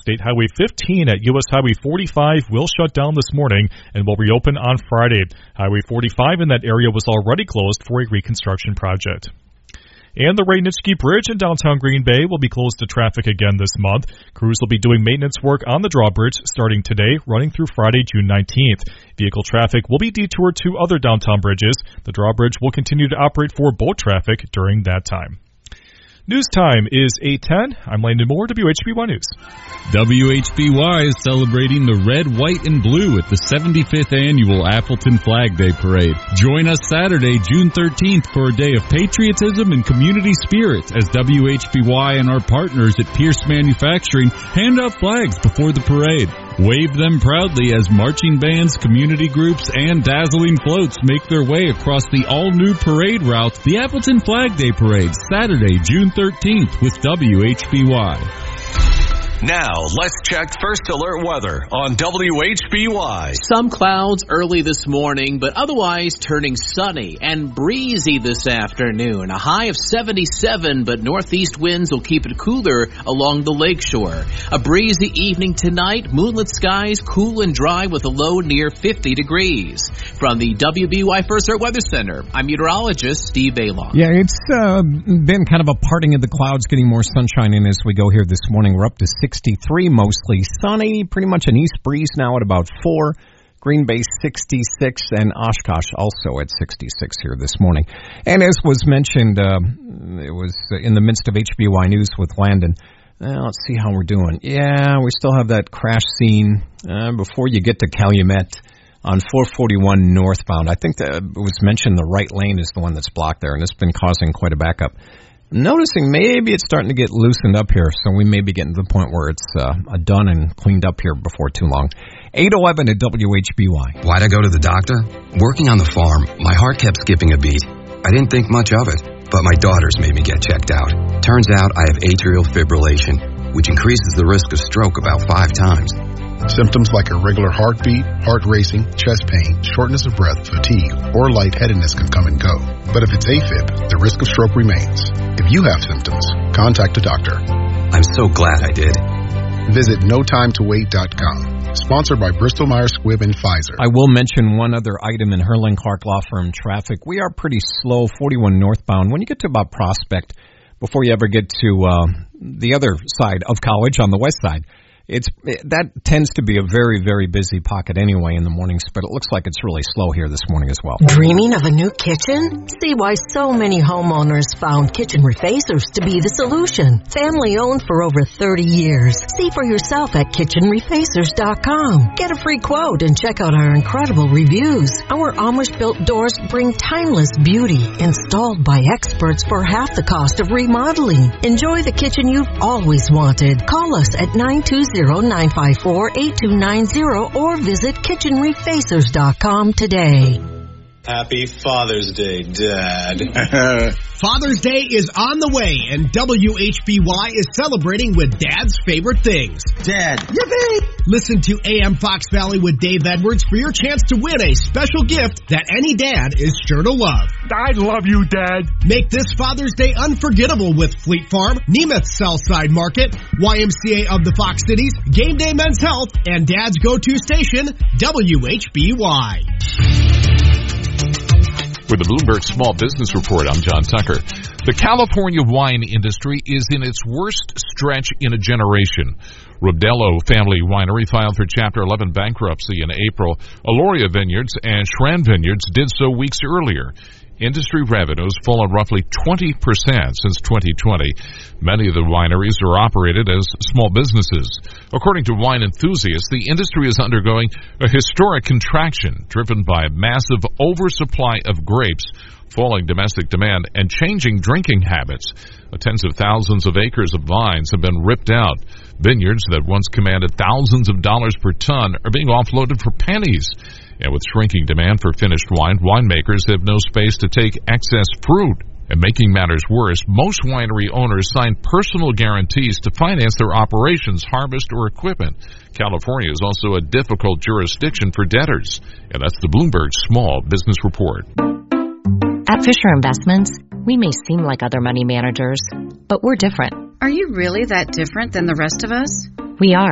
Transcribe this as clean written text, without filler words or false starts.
State Highway 15 at U.S. Highway 45 will shut down this morning and will reopen on Friday. Highway 45 in that area was already closed for a reconstruction project. And the Ray-Nitschke Bridge in downtown Green Bay will be closed to traffic again this month. Crews will be doing maintenance work on the drawbridge starting today, running through Friday, June 19th. Vehicle traffic will be detoured to other downtown bridges. The drawbridge will continue to operate for boat traffic during that time. News time is 8:10. I'm Landon Moore, WHBY News. WHBY is celebrating the red, white, and blue at the 75th Annual Appleton Flag Day Parade. Join us Saturday, June 13th for a day of patriotism and community spirit as WHBY and our partners at Pierce Manufacturing hand out flags before the parade. Wave them proudly as marching bands, community groups, and dazzling floats make their way across the all-new parade route, the Appleton Flag Day Parade, Saturday, June 13th with WHBY. Now, let's check First Alert weather on WHBY. Some clouds early this morning, but otherwise turning sunny and breezy this afternoon. A high of 77, but northeast winds will keep it cooler along the lakeshore. A breezy evening tonight, moonlit skies, cool and dry with a low near 50 degrees. From the WBY First Alert Weather Center, I'm meteorologist Steve Bailon. Yeah, it's been kind of a parting of the clouds, getting more sunshine in as we go here this morning. We're up to 63, mostly sunny, pretty much an east breeze now at about 4. Green Bay 66 and Oshkosh also at 66 here this morning. And as was mentioned, it was in the midst of HBY News with Landon. Let's see how we're doing. Yeah, we still have that crash scene before you get to Calumet on 441 northbound. I think that it was mentioned the right lane is the one that's blocked there, and it's been causing quite a backup. Noticing maybe it's starting to get loosened up here, so we may be getting to the point where it's done and cleaned up here before too long. 8:11 at WHBY. Why'd I go to the doctor? Working on the farm, my heart kept skipping a beat. I didn't think much of it, but my daughters made me get checked out. Turns out I have atrial fibrillation, which increases the risk of stroke about 5 times. Symptoms like irregular heartbeat, heart racing, chest pain, shortness of breath, fatigue, or lightheadedness can come and go. But if it's AFib, the risk of stroke remains. If you have symptoms, contact a doctor. I'm so glad I did. Visit notimetowait.com. Sponsored by Bristol Myers Squibb and Pfizer. I will mention one other item in Herling Clark Law Firm traffic. We are pretty slow, 41 northbound. When you get to about Prospect, before you ever get to the other side of College on the west side, that tends to be a very, very busy pocket anyway in the mornings, but it looks like it's really slow here this morning as well. Dreaming of a new kitchen? See why so many homeowners found Kitchen Refacers to be the solution. Family owned for over 30 years. See for yourself at kitchenrefacers.com. Get a free quote and check out our incredible reviews. Our Amish-built doors bring timeless beauty, installed by experts for half the cost of remodeling. Enjoy the kitchen you've always wanted. Call us at 920-954-8290 or visit kitchenrefacers.com today. Happy Father's Day, Dad. Father's Day is on the way, and WHBY is celebrating with Dad's favorite things. Dad. Yippee! Listen to AM Fox Valley with Dave Edwards for your chance to win a special gift that any dad is sure to love. I love you, Dad. Make this Father's Day unforgettable with Fleet Farm, Nemeth Southside Market, YMCA of the Fox Cities, Game Day Men's Health, and Dad's go-to station, WHBY. For the Bloomberg Small Business Report, I'm John Tucker. The California wine industry is in its worst stretch in a generation. Robdello Family Winery filed for Chapter 11 bankruptcy in April. Aloria Vineyards and Schran Vineyards did so weeks earlier. Industry revenues fallen roughly 20% since 2020. Many of the wineries are operated as small businesses. According to wine enthusiasts, the industry is undergoing a historic contraction driven by a massive oversupply of grapes, falling domestic demand, and changing drinking habits. Tens of thousands of acres of vines have been ripped out. Vineyards that once commanded thousands of dollars per ton are being offloaded for pennies. And with shrinking demand for finished wine, winemakers have no space to take excess fruit. And making matters worse, most winery owners sign personal guarantees to finance their operations, harvest, or equipment. California is also a difficult jurisdiction for debtors. And that's the Bloomberg Small Business Report. At Fisher Investments, we may seem like other money managers, but we're different. Are you really that different than the rest of us? We are.